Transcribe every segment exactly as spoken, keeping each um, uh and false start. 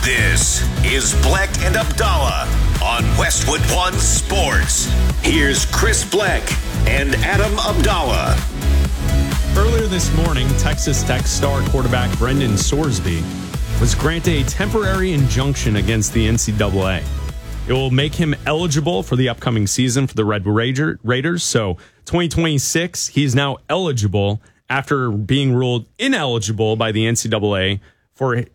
This is Bleck and Abdallah on Westwood One Sports. Here's Chris Bleck and Adam Abdallah. Earlier this morning, Texas Tech star quarterback Brendan Sorsby was granted a temporary injunction against the N C double A. It will make him eligible for the upcoming season for the Red Raiders. So twenty twenty-six, he's now eligible after being ruled ineligible by the N C double A for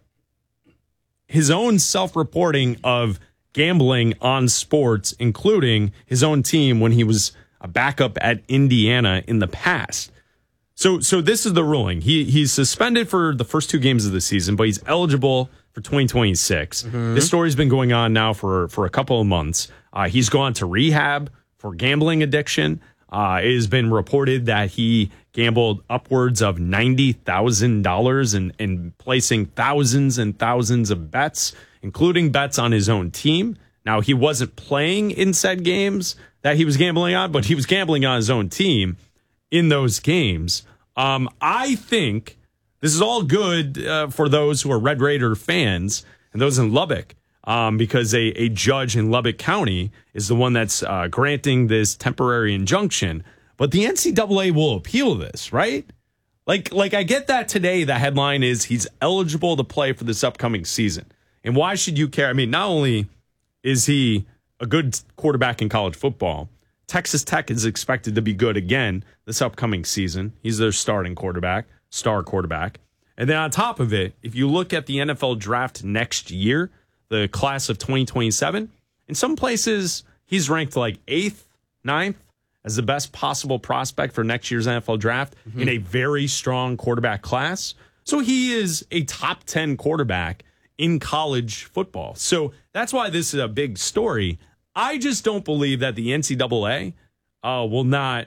his own self-reporting of gambling on sports, including his own team when he was a backup at Indiana in the past. So so this is the ruling. He He's suspended for the first two games of the season, but he's eligible for twenty twenty-six. Mm-hmm. This story's been going on now for, for a couple of months. Uh, he's gone to rehab for gambling addiction. Uh, it has been reported that he gambled upwards of ninety thousand dollars and, and placing thousands and thousands of bets, including bets on his own team. Now, he wasn't playing in said games that he was gambling on, but he was gambling on his own team in those games. Um, I think this is all good uh, for those who are Red Raider fans and those in Lubbock. Um, because a, a judge in Lubbock County is the one that's uh, granting this temporary injunction. But the N C double A will appeal this, right? Like, like I get that today the headline is he's eligible to play for this upcoming season. And why should you care? I mean, not only is he a good quarterback in college football, Texas Tech is expected to be good again this upcoming season. He's their starting quarterback, star quarterback. And then on top of it, if you look at the N F L draft next year, the class of twenty twenty-seven, in some places, he's ranked like eighth, ninth as the best possible prospect for next year's N F L draft mm-hmm. in a very strong quarterback class. So he is a top ten quarterback in college football. So that's why this is a big story. I just don't believe that the N C double A uh, will not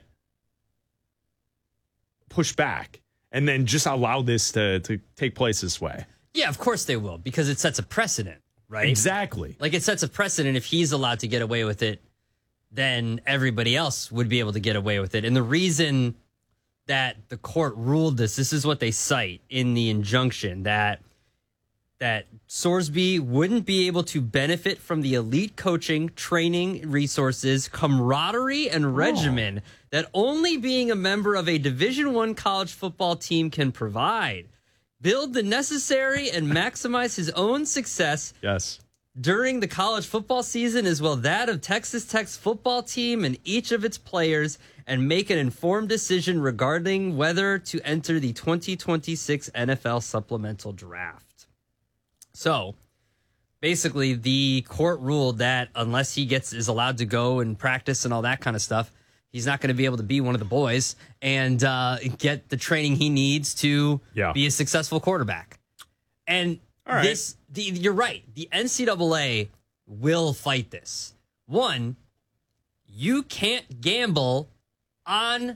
push back and then just allow this to, to take place this way. Yeah, of course they will, because it sets a precedent. Right? Exactly. Like, it sets a precedent. If he's allowed to get away with it, then everybody else would be able to get away with it. And the reason that the court ruled this, this is what they cite in the injunction, that that Sorsby wouldn't be able to benefit from the elite coaching, training, resources, camaraderie, and regimen oh. that only being a member of a Division I college football team can provide. Build the necessary and maximize his own success yes. during the college football season, as well that of Texas Tech's football team and each of its players, and make an informed decision regarding whether to enter the twenty twenty-six N F L supplemental draft. So, basically, the court ruled that unless he gets is allowed to go and practice and all that kind of stuff, he's not going to be able to be one of the boys and uh, get the training he needs to yeah. be a successful quarterback. And All right. this, the, you're right. The N C double A will fight this. One, you can't gamble on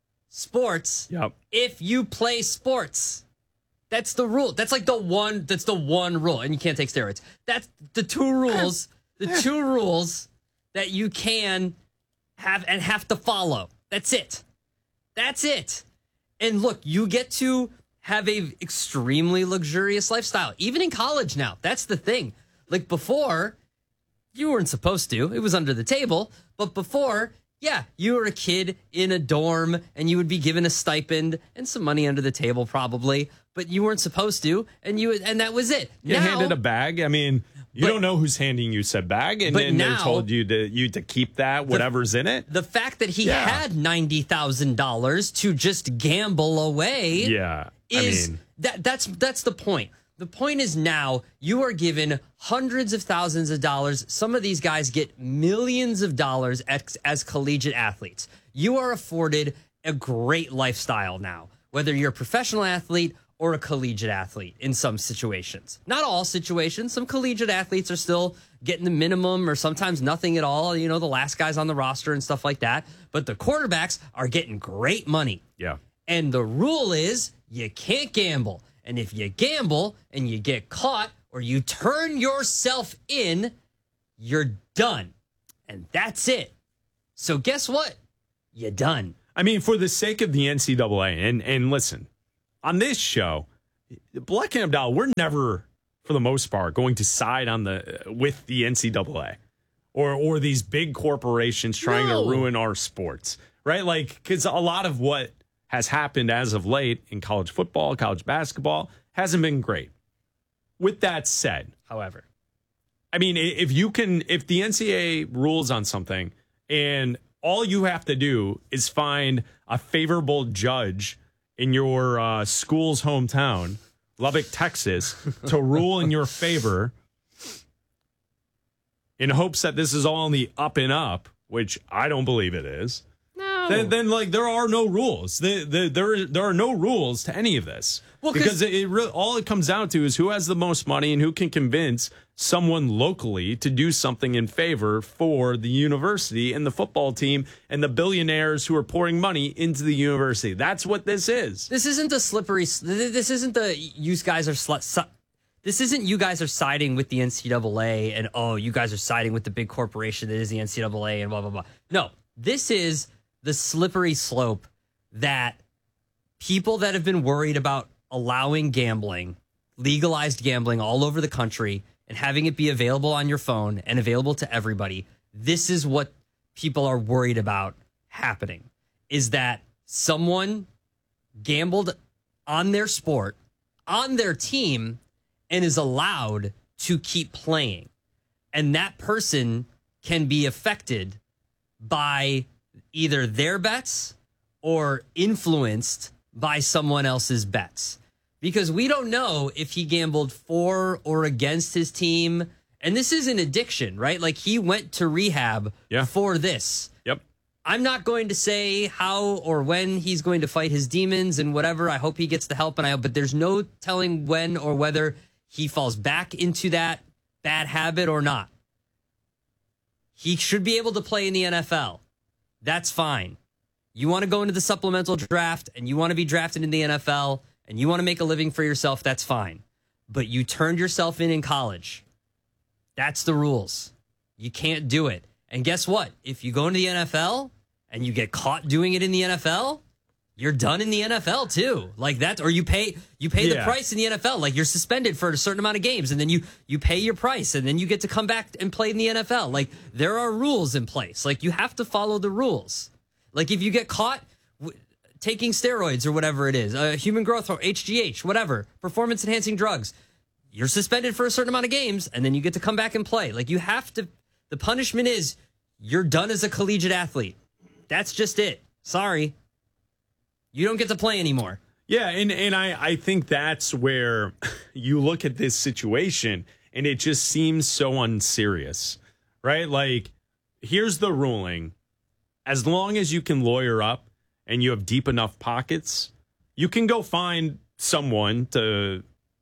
sports yep. if you play sports. That's the rule. That's like the one. That's the one rule, and you can't take steroids. That's the two rules. The two rules that you can have and have to follow. That's it. That's it. And look, you get to have a extremely luxurious lifestyle, even in college now. That's the thing. Like before, you weren't supposed to. It was under the table. But before, yeah, you were a kid in a dorm and you would be given a stipend and some money under the table probably, but you weren't supposed to, and you and that was it. You now, handed a bag. I mean, you but, don't know who's handing you said bag, and, and now, they told you to you to keep that, whatever's the, in it. The fact that he yeah. had ninety thousand dollars to just gamble away yeah, is I mean, that that's that's the point. The point is now you are given hundreds of thousands of dollars. Some of these guys get millions of dollars as, as collegiate athletes. You are afforded a great lifestyle now, whether you're a professional athlete or a collegiate athlete in some situations. Not all situations. Some collegiate athletes are still getting the minimum or sometimes nothing at all. You know, the last guys on the roster and stuff like that. But the quarterbacks are getting great money. Yeah. And the rule is you can't gamble. And if you gamble and you get caught or you turn yourself in, you're done. And that's it. So guess what? You're done. I mean, for the sake of the N C double A, and, and listen, on this show, Bleck and Abdallah, we're never for the most part, going to side on the with the N C double A or or these big corporations trying No. to ruin our sports, right? Like, because a lot of what has happened as of late in college football, college basketball, hasn't been great. With that said, However, I mean, if you can, if the N C double A rules on something and all you have to do is find a favorable judge in your uh, school's hometown, Lubbock, Texas, to rule in your favor in hopes that this is all on the up and up, which I don't believe it is. no. Then, then like, there are no rules. The, the, there, there are no rules to any of this. Well, 'cause- because it, it really, all it comes down to is who has the most money and who can convince someone locally to do something in favor for the university and the football team and the billionaires who are pouring money into the university. That's what this is. This isn't a slippery. This isn't the you guys are. Sl- si- this isn't you guys are siding with the N C double A and oh, you guys are siding with the big corporation that is the N C double A and blah blah blah. No, this is the slippery slope that people that have been worried about allowing gambling, legalized gambling all over the country, and having it be available on your phone and available to everybody. This is what people are worried about happening, is that someone gambled on their sport, on their team, and is allowed to keep playing. And that person can be affected by either their bets or influenced by someone else's bets. Because we don't know if he gambled for or against his team. And this is an addiction, right? Like, he went to rehab Yeah. for this. Yep. I'm not going to say how or when he's going to fight his demons and whatever. I hope he gets the help, and I but there's no telling when or whether he falls back into that bad habit or not. He should be able to play in the N F L. That's fine. You want to go into the supplemental draft and you want to be drafted in the N F L and you want to make a living for yourself, that's fine. But you turned yourself in in college. That's the rules. You can't do it. And guess what? If you go into the N F L and you get caught doing it in the N F L, you're done in the N F L too. Like that, or you pay you pay the Yeah. price in the N F L. Like, you're suspended for a certain amount of games, and then you you pay your price, and then you get to come back and play in the N F L. Like, there are rules in place. Like, you have to follow the rules. Like, if you get caught w- taking steroids or whatever it is, uh, human growth hormone, H G H, whatever, performance enhancing drugs, you're suspended for a certain amount of games, and then you get to come back and play. Like, you have to. The punishment is you're done as a collegiate athlete. That's just it. Sorry. You don't get to play anymore. Yeah, and, and I, I think that's where you look at this situation and it just seems so unserious, right? Like, here's the ruling. As long as you can lawyer up and you have deep enough pockets, you can go find someone to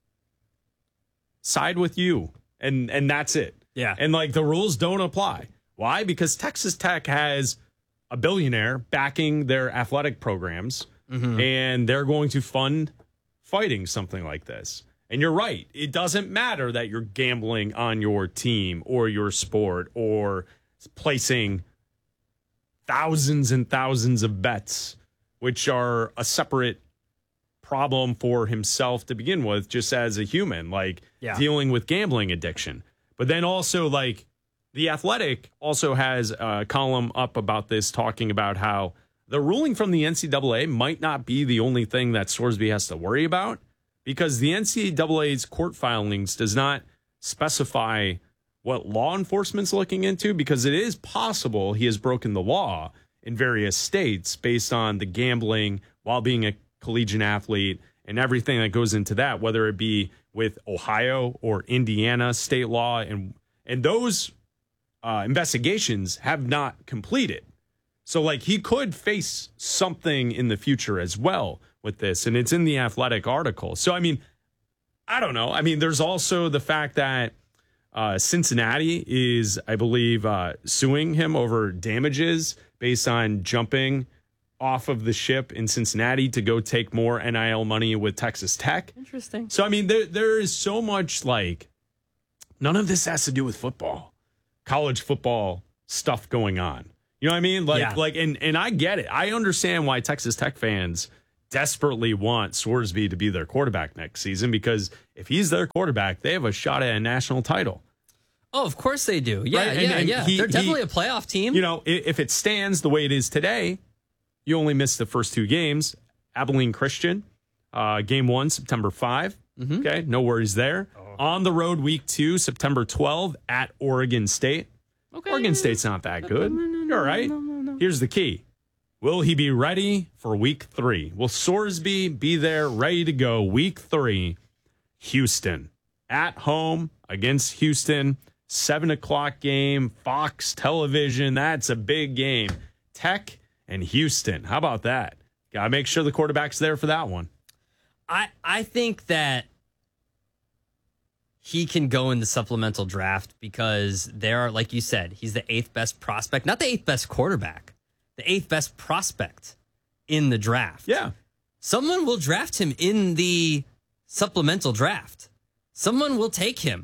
side with you, and, and that's it. Yeah. And, like, the rules don't apply. Why? Because Texas Tech has a billionaire backing their athletic programs. Mm-hmm. And they're going to fund fighting something like this. And you're right. It doesn't matter that you're gambling on your team or your sport or placing thousands and thousands of bets, which are a separate problem for himself to begin with, just as a human, like Yeah. dealing with gambling addiction. But then also, like, The Athletic also has a column up about this, talking about how the ruling from the N C double A might not be the only thing that Sorsby has to worry about, because the N C double A's court filings does not specify what law enforcement's looking into, because it is possible he has broken the law in various states based on the gambling while being a collegiate athlete and everything that goes into that, whether it be with Ohio or Indiana state law. And, and those uh, investigations have not completed. So, like, he could face something in the future as well with this, and it's in the Athletic article. So, I mean, I don't know. I mean, there's also the fact that uh, Cincinnati is, I believe, uh, suing him over damages based on jumping off of the ship in Cincinnati to go take more N I L money with Texas Tech. Interesting. So, I mean, there there is so much, like, none of this has to do with football, college football stuff going on. You know what I mean? Like, Yeah. like, and, and I get it. I understand why Texas Tech fans desperately want Sorsby to be their quarterback next season, because if he's their quarterback, they have a shot at a national title. Oh, of course they do. Yeah, Right? yeah, And- and yeah. he- They're definitely he- a playoff team. You know, i- if it stands the way it is today, you only miss the first two games. Abilene Christian, uh, game one, September fifth. Mm-hmm. Okay, no worries there. On the road, week two, September twelfth, at Oregon State. Okay. Oregon State's not that good. You're all right. Here's the key. Will he be ready for week three? Will Sorsby be there, ready to go week three? Houston. At home against Houston. seven o'clock game. Fox Television. That's a big game. Tech and Houston. How about that? Got to make sure the quarterback's there for that one. I, I think that he can go in the supplemental draft because there are, like you said, he's the eighth best prospect, not the eighth best quarterback, the eighth best prospect in the draft. Yeah. Someone will draft him in the supplemental draft. Someone will take him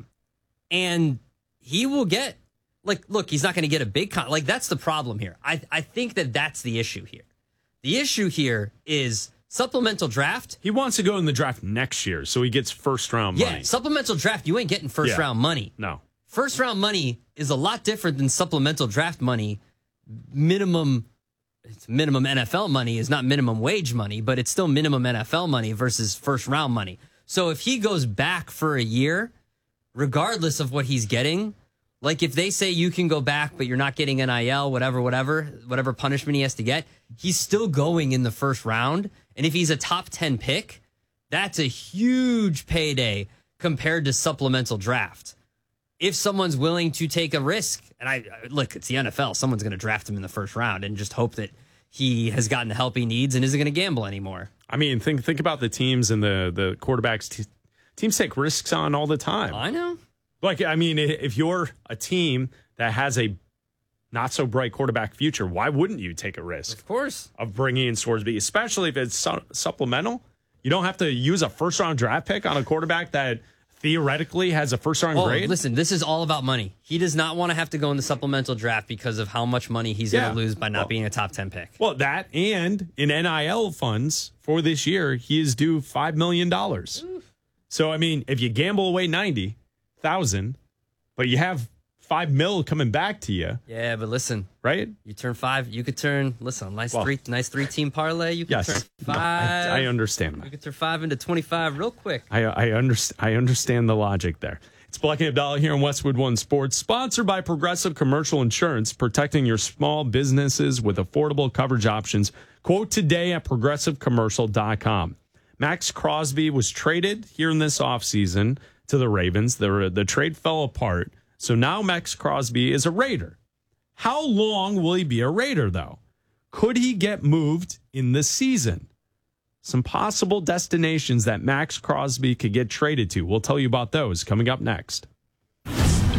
and he will get, like, look, he's not going to get a big con. Like, that's the problem here. I, I think that that's the issue here. The issue here is supplemental draft. He wants to go in the draft next year, so he gets first round Yeah, money. supplemental draft, you ain't getting first Yeah. round money. No. First round money is a lot different than supplemental draft money. Minimum, it's minimum N F L money is not minimum wage money, but it's still minimum N F L money versus first round money. So if he goes back for a year, regardless of what he's getting, like if they say you can go back, but you're not getting N I L, whatever, whatever, whatever punishment he has to get, he's still going in the first round. And if he's a top ten pick, that's a huge payday compared to supplemental draft. If someone's willing to take a risk, and I look, it's the N F L, someone's going to draft him in the first round and just hope that he has gotten the help he needs and isn't going to gamble anymore. I mean, think think about the teams and the the quarterbacks. Te- teams take risks on all the time. I know. Like, I mean, if you're a team that has a not so bright quarterback future, why wouldn't you take a risk Of course. of bringing in Sorsby, especially if it's su- supplemental? You don't have to use a first round draft pick on a quarterback that theoretically has a first round Oh, grade. listen, this is all about money. He does not want to have to go in the supplemental draft because of how much money he's Yeah. going to lose by not Well- being a top ten pick. Well, that and in N I L funds for this year, he is due five million dollars. So, I mean, if you gamble away ninety thousand, but you have five mil coming back to you, Yeah, but listen, right? you turn five, you could turn, listen, nice Well- three nice three team parlay. You could turn Yes. five. No, I, I understand You that. could turn five into twenty-five real quick. I, I, underst- I understand the logic there. It's Black and Abdallah here on Westwood One Sports, sponsored by Progressive Commercial Insurance, protecting your small businesses with affordable coverage options. Quote today at progressive commercial dot com. Max Crosby was traded here in this offseason to the Ravens. The, the trade fell apart. So now Max Crosby is a Raider. How long will he be a Raider, though? Could he get moved in this season? Some possible destinations that Max Crosby could get traded to. We'll tell you about those coming up next. Wow,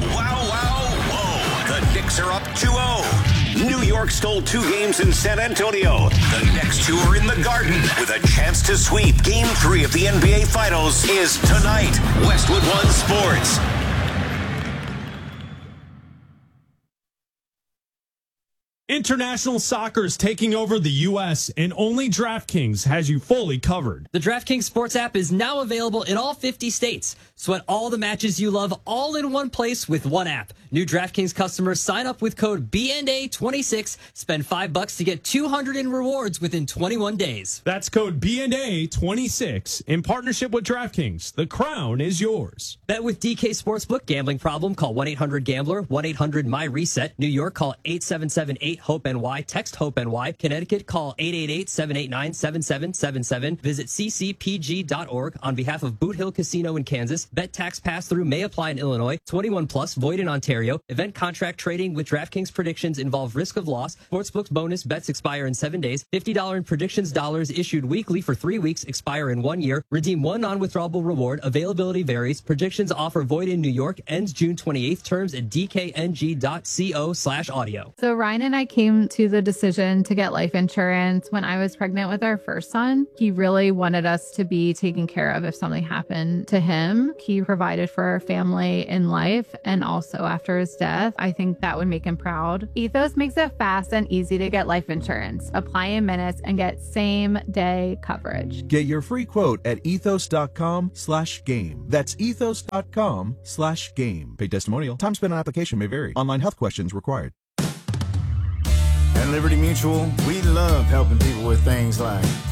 wow, whoa. The Knicks are up two oh. New York stole two games in San Antonio. The next two are in the Garden with a chance to sweep. Game three of the N B A Finals is tonight. Westwood One Sports. International soccer is taking over the U S, and only DraftKings has you fully covered. The DraftKings Sports app is now available in all fifty states. Sweat all the matches you love all in one place with one app. New DraftKings customers sign up with code B N A twenty-six, spend five bucks to get two hundred in rewards within twenty-one days. That's code B N A twenty-six in partnership with DraftKings. The crown is yours. Bet with D K Sportsbook. Gambling problem? Call one eight hundred gambler, one eight hundred my reset. New York, call eight seven seven eight hope N Y. Text HOPE N Y. Connecticut, call eight eight eight, seven eight nine, seven seven seven seven. Visit c c p g dot org on behalf of Boot Hill Casino in Kansas. Bet tax pass-through may apply in Illinois. twenty-one plus, void in Ontario. Event contract trading with DraftKings predictions involve risk of loss. Sportsbook bonus bets expire in seven days. fifty dollars in predictions dollars issued weekly for three weeks, expire in one year. Redeem one non-withdrawable reward. Availability varies. Predictions offer void in New York. Ends June twenty-eighth. Terms at d k n g dot co slash audio. So Ryan and I came to the decision to get life insurance when I was pregnant with our first son. He really wanted us to be taken care of if something happened to him. He provided for our family in life and also after his death. I think that would make him proud. Ethos makes it fast and easy to get life insurance. Apply in minutes and get same day coverage. Get your free quote at ethos.com slash game. That's ethos.com slash game. Paid testimonial. Time spent on application may vary. Online health questions required. At Liberty Mutual, we love helping people with things like